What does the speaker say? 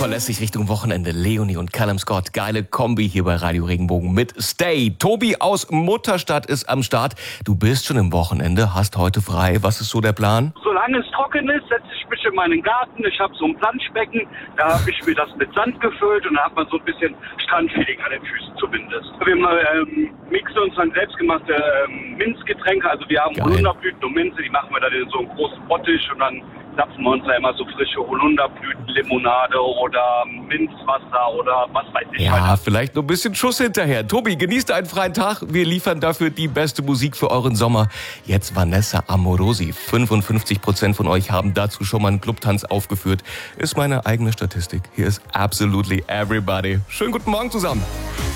verlässt sich Richtung Wochenende. Leonie und Callum Scott, geile Kombi hier bei Radio Regenbogen mit Stay. Tobi aus Mutterstadt ist am Start. Du bist schon im Wochenende, hast heute frei. Was ist so der Plan? Solange es trocken ist, setze ich mich in meinen Garten. Ich habe so ein Planschbecken, da habe ich mir das mit Sand gefüllt und da hat man so ein bisschen Strandfeeling an den Füßen zumindest. Wir mixen uns dann selbstgemachte Minzgetränke, also wir haben Holunderblüten und Minze, die machen wir dann in so einen großen Bottich und dann zapfen wir uns da immer so frische Holunderblütenlimonade oder Minzwasser oder was weiß ich. Ja, vielleicht nur ein bisschen Schuss hinterher. Tobi, genießt einen freien Tag. Wir liefern dafür die beste Musik für euren Sommer. Jetzt Vanessa Amorosi. 55% von euch haben dazu schon mal einen Clubtanz aufgeführt. Ist meine eigene Statistik. Hier ist Absolutely Everybody. Schönen guten Morgen zusammen.